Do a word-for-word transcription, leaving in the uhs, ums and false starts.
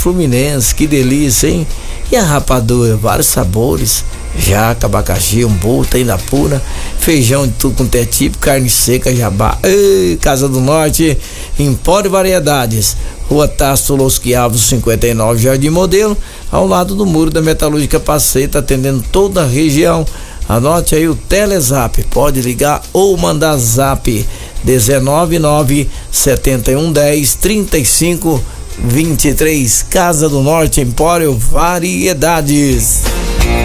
Fluminense, que delícia, hein? E a rapadura, vários sabores, jaca, abacaxi, umbu, taína pura, feijão de tudo quanto é tipo, carne seca, jabá. Ei, Casa do Norte, Empório Variedades, Rua Tasso Losqui Alves, cinquenta e nove, Jardim Modelo, ao lado do Muro da Metalúrgica Paceta, atendendo toda a região. Anote aí o Telezap, pode ligar ou mandar zap dezenove nove setenta e um dez trinta e cinco vinte e três. Casa do Norte, Empório Variedades.